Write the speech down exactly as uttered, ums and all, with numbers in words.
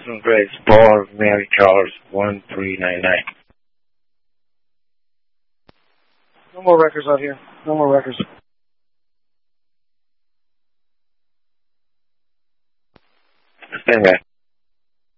Grace, Paul, Mary, Charles, one three nine nine. No more records out here. No more records. Stand back.